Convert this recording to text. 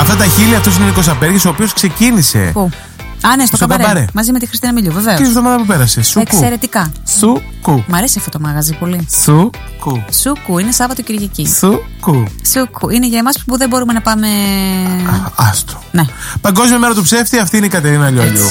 Αυτά τα χείλη, αυτός είναι ο Νίκος Απέργης, ο οποίος ξεκίνησε. Πού? Α, ναι, στο καμπαρέ. Μαζί με τη Χριστίνα Μιλιού, βεβαίως. Και η εβδομάδα που πέρασε. Σουκού. Εξαιρετικά. Σουκού. Μ' αρέσει αυτό το μαγαζί πολύ. Σουκού. Σουκού, είναι Σάββατο Κυριακή. Σουκού. Σουκού. Είναι για εμάς που δεν μπορούμε να πάμε. Άστο. Ναι. Παγκόσμια μέρα του ψεύτη, αυτή είναι η Κατερίνα Λιόλιου.